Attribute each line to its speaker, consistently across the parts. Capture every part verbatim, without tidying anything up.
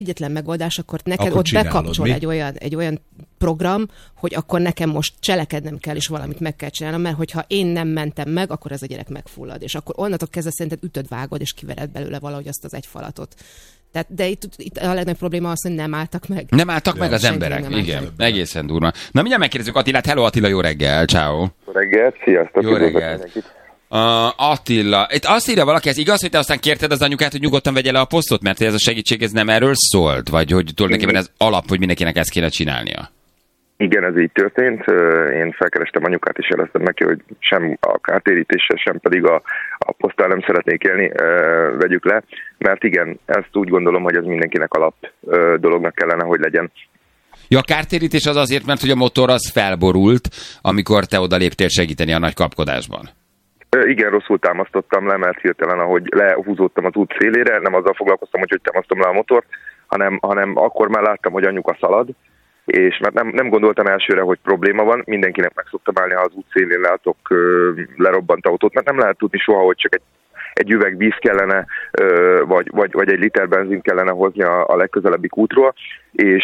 Speaker 1: egyetlen megoldás, akkor neked
Speaker 2: akkor
Speaker 1: ott bekapcsol
Speaker 2: mi?
Speaker 1: egy olyan, egy olyan program, hogy akkor nekem most cselekednem kell, és valamit meg kell csinálnom, mert hogyha én nem mentem meg, akkor ez a gyerek megfullad. És akkor onnantól kezdve szerinted ütöd, vágod, és kivered belőle valahogy azt az egy falatot. Tehát, de itt, itt a legnagyobb probléma az, hogy nem álltak meg.
Speaker 3: Nem álltak meg az
Speaker 1: Senki
Speaker 3: emberek,
Speaker 1: nem
Speaker 3: igen. Egészen durva. Na mindjárt megkérdezzük Attilát. Hello Attila, jó reggel, ciao.
Speaker 4: Jó reggelt, sziasztok.
Speaker 3: Jó reggelt. Uh, Attila, itt azt írja valaki, ez igaz, hogy te aztán kérted az anyukát, hogy nyugodtan vegye le a posztot, mert ez a segítség ez nem erről szólt? Vagy hogy tulajdonképpen ez alap, hogy mindenkinek ezt kéne csinálnia?
Speaker 4: Igen, ez így történt. Én felkerestem anyukát, és jeleztem neki, hogy sem a kártérítéssel, sem pedig a, a poszttal nem szeretnék élni, vegyük le. Mert igen, ezt úgy gondolom, hogy ez mindenkinek alap dolognak kellene, hogy legyen.
Speaker 3: Ja, a kártérítés az azért, mert hogy a motor az felborult, amikor te oda léptél segíteni a nagy kapkodásban.
Speaker 4: Igen, rosszul támasztottam le, mert hirtelen, ahogy lehúzódtam az út szélére, nem azzal foglalkoztam, hogy hogy támasztom le a motort, hanem, hanem akkor már láttam, hogy anyuka szalad, és mert nem, nem gondoltam elsőre, hogy probléma van, mindenkinek meg szoktam állni, ha az út szélén látok lerobbant autót, mert nem lehet tudni soha, hogy csak egy, egy üveg víz kellene, vagy, vagy, vagy egy liter benzin kellene hozni a, a legközelebbi útról, és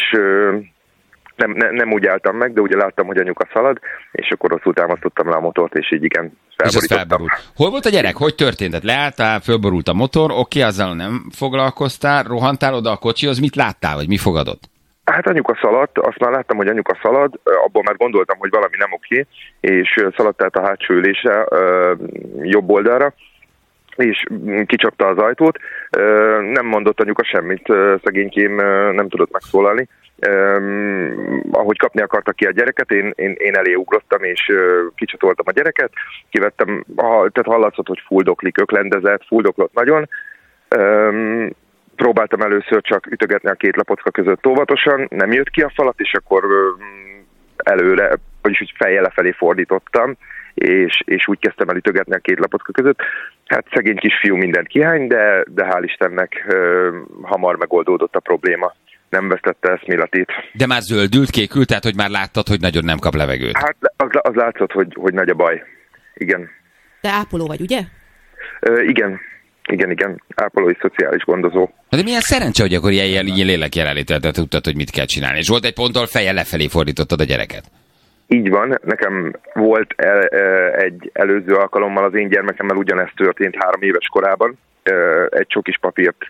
Speaker 4: Nem, ne, nem úgy álltam meg, de ugye láttam, hogy anyuka szalad, és akkor rosszul támasztottam le a motort, és így igen, felborítottam.
Speaker 3: Hol volt a gyerek? Hogy történt? Leálltál, fölborult a motor, oké, azzal nem foglalkoztál, rohantál oda a kocsihoz, mit láttál, vagy mi fogadott?
Speaker 4: Hát anyuka szaladt, azt már láttam, hogy anyuka szalad, abból már gondoltam, hogy valami nem oké, és szaladt át a hátsó ülésre, jobb oldalra, és kicsapta az ajtót. Nem mondott anyuka semmit, szegénykém nem tudott megszólalni. Um, ahogy kapni akarta ki a gyereket, én, én, én elé ugrottam, és uh, kicsatoltam a gyereket, kivettem, ha, tehát hallatszott, hogy fuldoklik, öklendezett, fuldoklott nagyon. Um, próbáltam először csak ütögetni a két lapocka között óvatosan, nem jött ki a falat, és akkor um, előre, vagyis úgy fejjel lefelé fordítottam, és, és úgy kezdtem el ütögetni a két lapocka között. Hát szegény kisfiú mindent kihány, de, de hál' Istennek uh, hamar megoldódott a probléma. Nem vesztette eszméletét.
Speaker 3: De már zöldült, kékült, tehát hogy már láttad, hogy nagyon nem kap levegőt.
Speaker 4: Hát az, az látszott, hogy, hogy nagy a baj. Igen.
Speaker 1: Te ápoló vagy, ugye?
Speaker 4: Ö, igen. Igen, igen. Ápolói szociális gondozó.
Speaker 3: De milyen szerencse, hogy akkor ilyen, ilyen lélek jelenlétet tudtad, hogy mit kell csinálni. És volt egy ponttól fejjel lefelé fordítottad a gyereket.
Speaker 4: Így van. Nekem volt el, egy előző alkalommal az én gyermekemmel ugyanezt történt három éves korában. Egy csokis papírt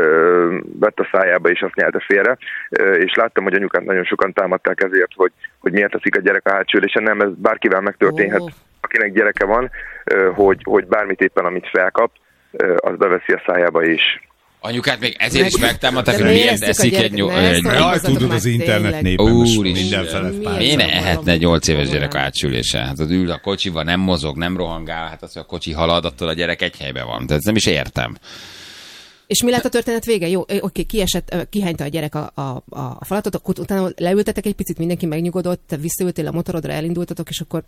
Speaker 4: vett a szájába, és azt nyelte félre, és láttam, hogy anyukát nagyon sokan támadták ezért, hogy, hogy miért teszik a gyerek a hátsó ülésen. Nem, ez bárkivel megtörténhet, oh. Akinek gyereke van, hogy, hogy bármit éppen, amit felkap, az beveszi a szájába is.
Speaker 3: Anyukát még ezért is megtámadták, hogy miért eszik egy nyolc...
Speaker 2: Jaj, tudod, az internet népen most mindenfele pár.
Speaker 3: Én ehetne egy nyolc éves gyerek a hátsó ülésen. Hát az ül a kocsiba, nem mozog, nem rohangál, hát az, hogy a kocsi halad, attól a gyerek egy helyben van. Tehát nem is értem.
Speaker 1: És mi lett a történet vége? Jó, oké, kiesett, kihányta a gyerek a, a, a falatot, akkor utána leültetek egy picit, mindenki megnyugodott, te visszaültél a motorodra, elindultatok, és akkor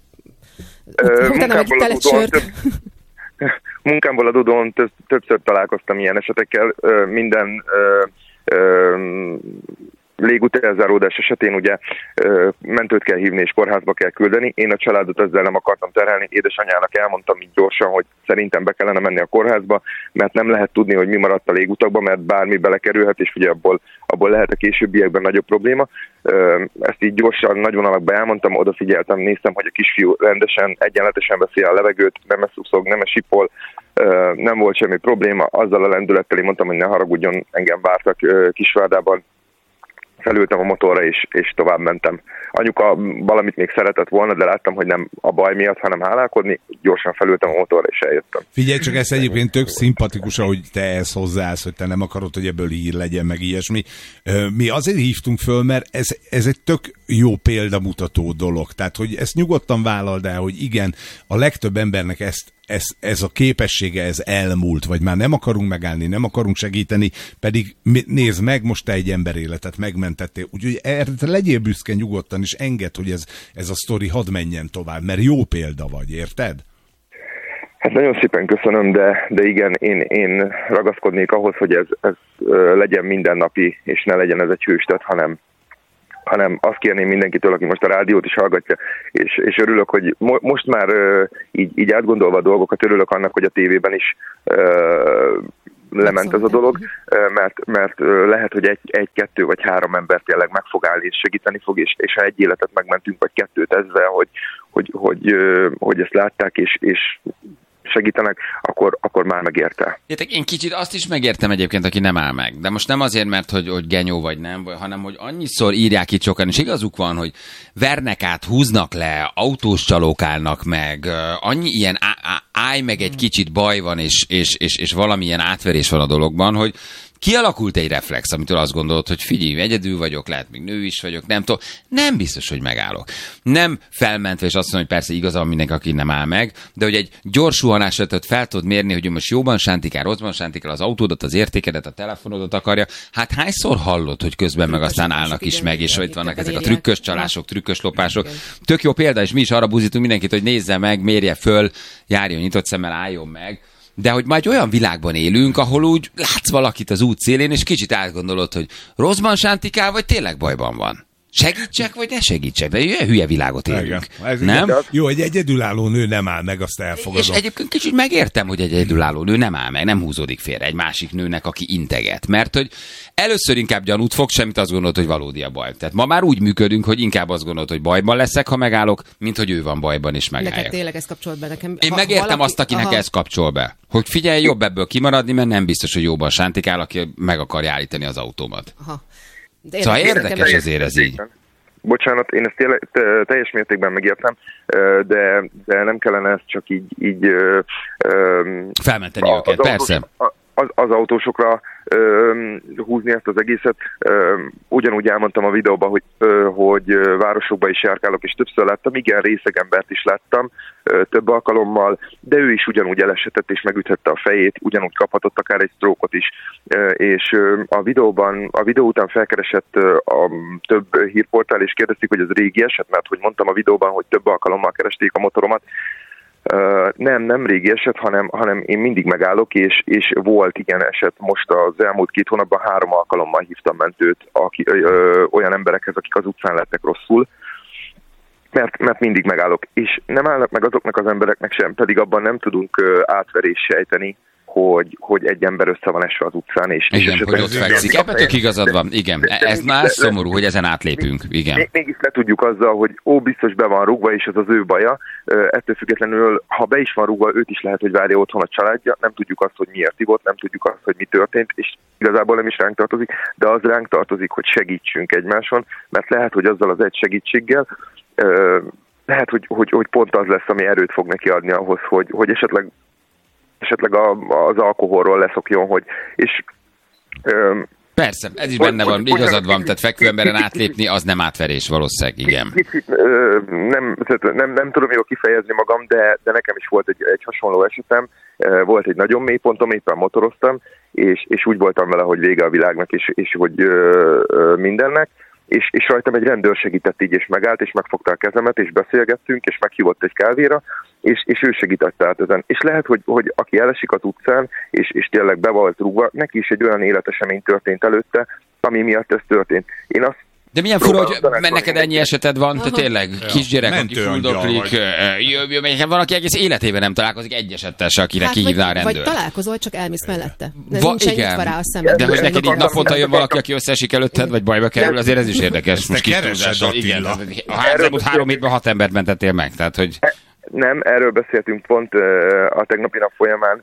Speaker 4: Ö,
Speaker 1: utána meg telett sört.
Speaker 4: Munkámból adódóan többször találkoztam ilyen esetekkel. Minden ö, ö, légútelzáródás esetén ugye ö, mentőt kell hívni és kórházba kell küldeni. Én a családot ezzel nem akartam terhelni. Édesanyjának elmondtam így gyorsan, hogy szerintem be kellene menni a kórházba, mert nem lehet tudni, hogy mi maradt a légutakban, mert bármi belekerülhet, és ugye abból, abból lehet a későbbiekben nagyobb probléma. Ö, ezt így gyorsan, nagy vonalakban elmondtam, odafigyeltem, néztem, hogy a kisfiú rendesen, egyenletesen veszi a levegőt, nem eszuszog, nem esipol, ö, nem volt semmi probléma. Azzal a lendülettel én mondtam, hogy ne haragudjon, engem vártak ö, Kisvárdában. Felültem a motorra, és, és tovább mentem. Anyuka valamit még szeretett volna, de láttam, hogy nem a baj miatt, hanem hálálkodni. Gyorsan felültem a motorra, és eljöttem.
Speaker 2: Figyelj csak, ez egyébként tök szimpatikus, hogy te ezt hozzáállsz, hogy te nem akarod, hogy ebből hír legyen, meg ilyesmi. Mi azért hívtunk föl, mert ez, ez egy tök jó példamutató dolog. Tehát, hogy ezt nyugodtan vállald el, hogy igen, a legtöbb embernek ezt Ez, ez a képessége, ez elmúlt, vagy már nem akarunk megállni, nem akarunk segíteni, pedig nézd meg, most te egy ember életet megmentettél. Úgyhogy erre legyél büszke nyugodtan, és engedd, hogy ez, ez a sztori hadd menjen tovább, mert jó példa vagy, érted?
Speaker 4: Hát nagyon szépen köszönöm, de, de igen, én, én ragaszkodnék ahhoz, hogy ez, ez legyen mindennapi, és ne legyen ez egy hőstet, hanem hanem azt kérném mindenkitől, aki most a rádiót is hallgatja, és, és örülök, hogy mo- most már uh, így, így átgondolva a dolgokat, örülök annak, hogy a tévében is uh, lement ez a dolog, mert, mert lehet, hogy egy, egy, kettő vagy három ember tényleg meg fog állni és segíteni fog, és, és ha egy életet megmentünk, vagy kettőt ezzel, hogy, hogy, hogy, hogy ezt látták, és, és segítenek, akkor, akkor már megérte.
Speaker 3: Én kicsit azt is megértem egyébként, aki nem áll meg. De most nem azért, mert hogy, hogy genyó vagy nem, hanem hogy annyiszor írják itt sokan, és igazuk van, hogy vernek át, húznak le, autós csalók állnak meg, annyi ilyen á, á, állj meg egy kicsit baj van, és, és, és, és valamilyen átverés van a dologban, hogy kialakult egy reflex, amitől azt gondolod, hogy figyelj, egyedül vagyok, lehet még nő is vagyok, nem tudom, nem biztos, hogy megállok. Nem felmentve, és azt mondom, hogy persze igaza van mindenki, aki nem áll meg, de hogy egy gyors suhanásra fel tudod mérni, hogy most jóban sántikál, rosszban sántikál, az autódat, az értékedet, a telefonodat akarja. Hát hányszor hallod, hogy közben meg aztán állnak is meg, és hogy itt vannak ezek a trükkös csalások, trükkös lopások. Tök jó példa, és mi is arra buzítunk mindenkit, hogy nézze meg, mérje föl, járjon nyitott szemmel, álljon meg. De hogy már egy olyan világban élünk, ahol úgy látsz valakit az út szélén, és kicsit átgondolod, hogy rosszban sántikál, vagy tényleg bajban van. Segítsek, vagy ne segítsek? De ilyen hülye világot élünk. Nem?
Speaker 2: Jó, egy egyedülálló nő nem áll meg, azt elfogadom.
Speaker 3: És egyébként kicsit megértem, hogy egy egyedülálló nő nem áll meg, nem húzódik félre egy másik nőnek, aki integet. Mert hogy először inkább gyanút fog, semmit azt gondolod, hogy valódi a baj. Tehát ma már úgy működünk, hogy inkább azt gondolod, hogy bajban leszek, ha megállok, mint hogy ő van bajban, és megálljak.
Speaker 1: Neked tényleg ez kapcsol be nekem.
Speaker 3: Én ha megértem valaki... azt, akinek aha. ez kapcsol be. Hogy figyelj, jobb ebből kimaradni, mert nem biztos, hogy jóban sántikál, aki meg akarja állítani az autómat. Aha. De szóval érdekes azért ez így.
Speaker 4: Bocsánat, én ezt tényleg, teljes mértékben megértem, de, de nem kellene ezt csak így... így
Speaker 3: felmenteni
Speaker 4: a,
Speaker 3: őket,
Speaker 4: az
Speaker 3: persze.
Speaker 4: Autós, az, az autósokra ö, húzni ezt az egészet. Ö, ugyanúgy elmondtam a videóban, hogy, ö, hogy városokban is járkálok, és többször láttam, igen, részeg embert is láttam, ö, több alkalommal, de ő is ugyanúgy elesetett és megüthette a fejét, ugyanúgy kaphatott akár egy stroke-ot is, ö, és ö, a videóban, a videó után felkeresett ö, a több hírportál, és kérdezték, hogy ez régi eset, mert hogy mondtam a videóban, hogy több alkalommal keresték a motoromat. Uh, nem, nem régi eset, hanem, hanem én mindig megállok, és, és volt igen eset. Most az elmúlt két hónapban három alkalommal hívtam mentőt aki, ö, ö, olyan emberekhez, akik az utcán lettek rosszul, mert, mert mindig megállok. És nem állnak meg azoknak az embereknek sem, pedig abban nem tudunk uh, átverést sejteni, hogy, hogy egy ember össze van esve az utcán. És,
Speaker 3: igen,
Speaker 4: és
Speaker 3: hogy ott fekszik. Ebben tök igazad van. Igen, de, de ez már le, szomorú, hogy ezen átlépünk. Igen.
Speaker 4: Még, mégis le tudjuk azzal, hogy ó, biztos be van rúgva, és ez az ő baja. Ettől függetlenül, ha be is van rúgva, őt is lehet, hogy várja otthon a családja. Nem tudjuk azt, hogy miért ivott, nem tudjuk azt, hogy mi történt, és igazából nem is ránk tartozik, de az ránk tartozik, hogy segítsünk egymáson, mert lehet, hogy azzal az egy segítséggel lehet, hogy, hogy, hogy pont az lesz, ami erőt fog neki adni ahhoz, hogy, hogy esetleg esetleg a, az alkoholról leszokjon, hogy és öm,
Speaker 3: persze, ez is benne van, igazad van, tehát fekvő emberen átlépni, az nem átverés valószínűleg, igen.
Speaker 4: Kicsit, nem, nem, nem tudom jól kifejezni magam, de, de nekem is volt egy, egy hasonló esetem, volt egy nagyon mély pontom, éppen motoroztam, és, és úgy voltam vele, hogy vége a világnak, és, és hogy ö, ö, mindennek, és, és rajtam egy rendőr segített így, és megállt, és megfogta a kezemet, és beszélgettünk, és meghívott egy kávéra, és, és ő segített át ezen. És lehet, hogy, hogy aki elesik az utcán, és, és tényleg be volt rúgva, neki is egy olyan életesemény történt előtte, ami miatt ez történt. Én azt
Speaker 3: de milyen fura, hogy mert neked ennyi eseted van, te tényleg kisgyerek, aki fuldoklik, van, aki egész életében nem találkozik egy esettel se, akinek hát, kihívná a rendőr.
Speaker 1: Vagy találkozol, csak elmész mellette. De
Speaker 3: Va,
Speaker 1: nincs
Speaker 3: igen,
Speaker 1: rá a szemed.
Speaker 3: de hogy neked így naponta jön valaki, aki összeesik előtted, vagy bajba kerül, azért ez is érdekes. Most kis igen. Ha elmúlt három hétben hat embert mentettél meg, tehát hogy...
Speaker 4: Nem, erről beszéltünk pont a tegnapi nap folyamán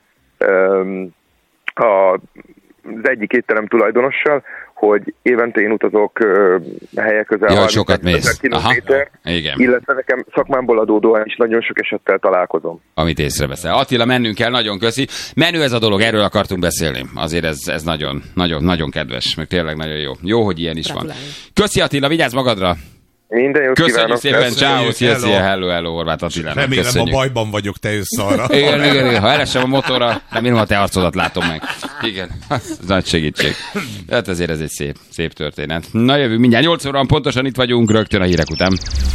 Speaker 4: az egyik étterem tulajdonossal, hogy évente én utazok uh, helyek közel
Speaker 3: ja, sokat mész.
Speaker 4: kilométer, illetve nekem szakmámból adódóan is nagyon sok esettel találkozom.
Speaker 3: Amit észreveszel. Attila, mennünk kell, nagyon köszi. Menő ez a dolog, erről akartunk beszélni. Azért ez, ez nagyon, nagyon, nagyon kedves, meg tényleg nagyon jó. Jó, hogy ilyen is van. Köszi Attila, vigyázz magadra!
Speaker 4: Minden jót
Speaker 3: kívánok! Köszönjük szépen, ciao, szia, szia, hello, hello, Horváth Attilának.
Speaker 2: Remélem,
Speaker 3: köszönjük.
Speaker 2: A bajban vagyok, te jössz arra.
Speaker 3: Igen, igen, igen, ha elesem a motorra, remélem, ha te arcodat látom meg. Igen, ez nagy segítség. Hát azért ez egy szép, szép történet. Na jövő mindjárt nyolc óra pontosan itt vagyunk, rögtön a hírek után.